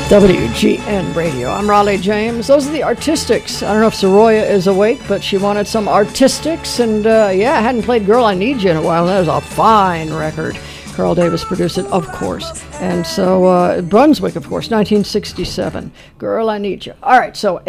WGN Radio. I'm Raleigh James. Those are the Artistics. I don't know if Soroya is awake, but she wanted some Artistics. And I hadn't played Girl, I Need You in a while. That was a fine record. Carl Davis produced it, of course. And so Brunswick, of course, 1967. Girl, I Need You. All right, so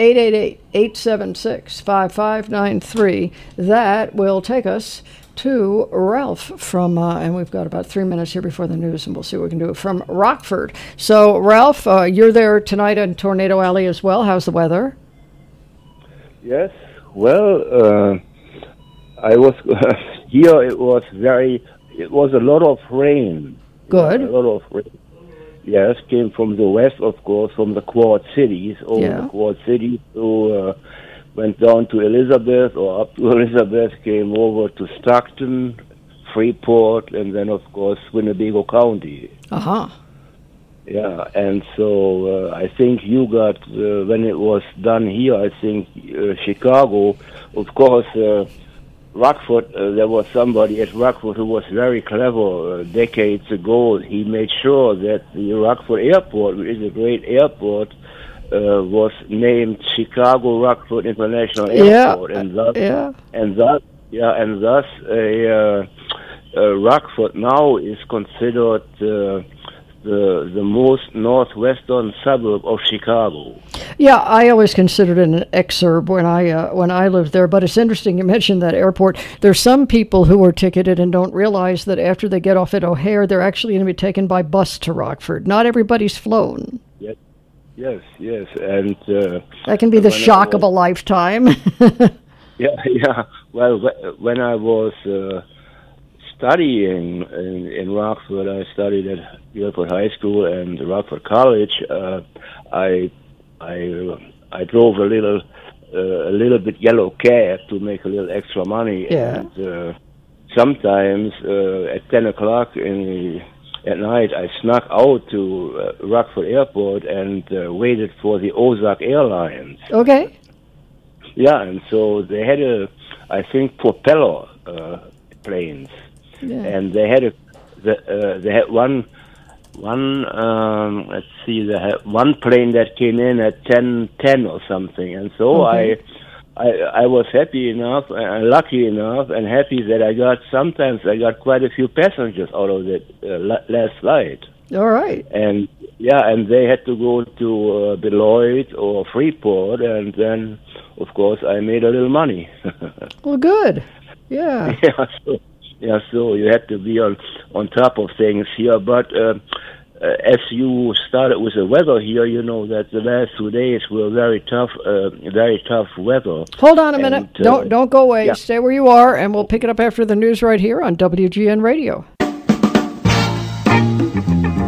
888-876-5593. That will take us to Ralph from, and we've got about 3 minutes here before the news, and we'll see what we can do, from Rockford. So, Ralph, you're there tonight in Tornado Alley as well. How's the weather? Yes, well, I was here. It was a lot of rain. Good. A lot of rain. Yes, came from the west, of course, from the Quad Cities, the Quad Cities to went down to Elizabeth, or up to Elizabeth, came over to Stockton, Freeport, and then, of course, Winnebago County. Uh-huh. Yeah, and so I think you got, when it was done here, I think Chicago, of course, Rockford, there was somebody at Rockford who was very clever decades ago. He made sure that the Rockford Airport, which is a great airport, was named Chicago Rockford International Airport, and thus Rockford now is considered the most northwestern suburb of Chicago. Yeah, I always considered it an exurb when I lived there. But it's interesting you mentioned that airport. There's some people who are ticketed and don't realize that after they get off at O'Hare, they're actually going to be taken by bus to Rockford. Not everybody's flown. Yes, and that can be the shock of a lifetime. Yeah. Well, when I was studying in Rockford, I studied at Guilford High School and Rockford College. I drove a little bit yellow cab to make a little extra money. Yeah. And sometimes at 10 o'clock at night, I snuck out to Rockford Airport and waited for the Ozark Airlines. Okay. Yeah, and so they had I think, propeller planes, and they had one. Let's see, they had one plane that came in at 10:10 or something, and so I was happy enough, lucky enough, and happy that I got quite a few passengers out of that last flight. All right. And they had to go to Beloit or Freeport, and then, of course, I made a little money. Well, good. Yeah. So you have to be on top of things here, but as you started with the weather here, you know that the last 2 days were very tough weather. Hold on a minute. Don't go away. Yeah. Stay where you are, and we'll pick it up after the news right here on WGN Radio.